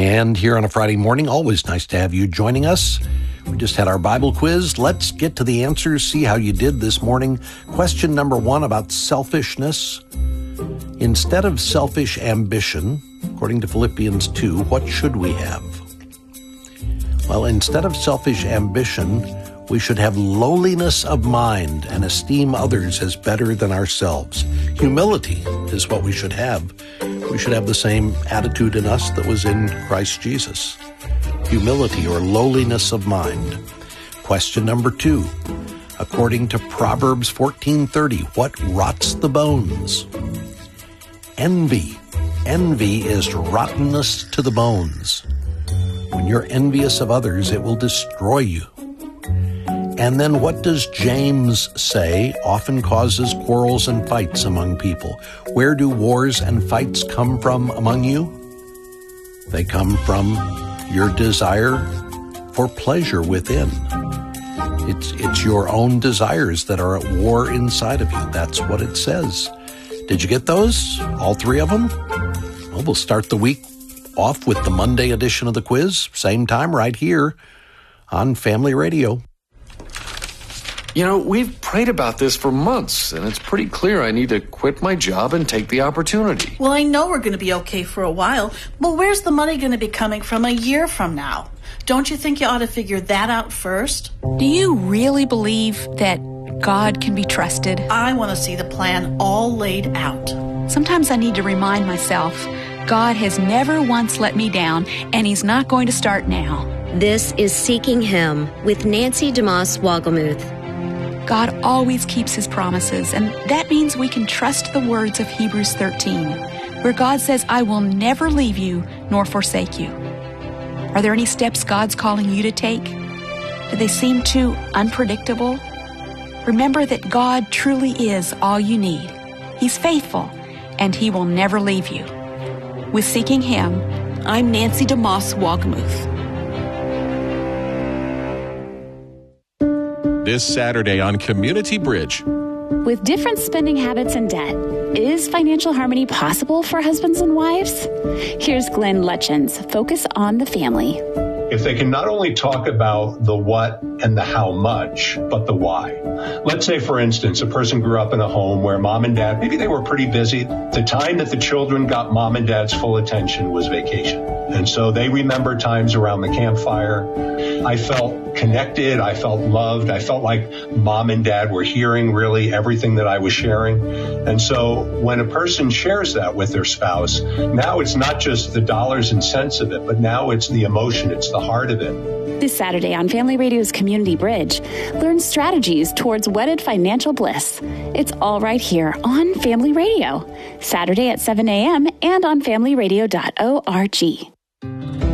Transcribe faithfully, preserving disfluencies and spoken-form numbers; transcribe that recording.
And here on a Friday morning, always nice to have you joining us. We just had our Bible quiz. Let's get to the answers, see how you did this morning. Question number one about selfishness. Instead of selfish ambition, according to Philippians two, what should we have? Well, instead of selfish ambition, we should have lowliness of mind and esteem others as better than ourselves. Humility is what we should have. We should have the same attitude in us that was in Christ Jesus. Humility or lowliness of mind. Question number two. According to Proverbs fourteen thirty, what rots the bones? Envy. Envy is rottenness to the bones. When you're envious of others, it will destroy you. And then what does James say often causes quarrels and fights among people? Where do wars and fights come from among you? They come from your desire for pleasure within. It's, it's your own desires that are at war inside of you. That's what it says. Did you get those? All three of them? Well, we'll start the week off with the Monday edition of the quiz. Same time right here on Family Radio. You know, we've prayed about this for months, and it's pretty clear I need to quit my job and take the opportunity. Well, I know we're going to be okay for a while, but where's the money going to be coming from a year from now? Don't you think you ought to figure that out first? Do you really believe that God can be trusted? I want to see the plan all laid out. Sometimes I need to remind myself, God has never once let me down, and He's not going to start now. This is Seeking Him with Nancy DeMoss Wolgemuth. God always keeps His promises, and that means we can trust the words of Hebrews thirteen, where God says, I will never leave you nor forsake you. Are there any steps God's calling you to take? Do they seem too unpredictable? Remember that God truly is all you need. He's faithful, and He will never leave you. With Seeking Him, I'm Nancy DeMoss Wolgemuth. This Saturday on Community Bridge. With different spending habits and debt, is financial harmony possible for husbands and wives? Here's Glenn Lutchins' Focus on the Family. If they can not only talk about the what and the how much, but the why. Let's say, for instance, a person grew up in a home where mom and dad, maybe they were pretty busy. The time that the children got mom and dad's full attention was vacation. And so they remember times around the campfire. I felt connected. I felt loved. I felt like mom and dad were hearing really everything that I was sharing. And so when a person shares that with their spouse, now it's not just the dollars and cents of it, but now it's the emotion. It's the heart of it. This Saturday on Family Radio's Community Bridge, learn strategies towards wedded financial bliss. It's all right here on Family Radio, Saturday at seven a.m. and on family radio dot org.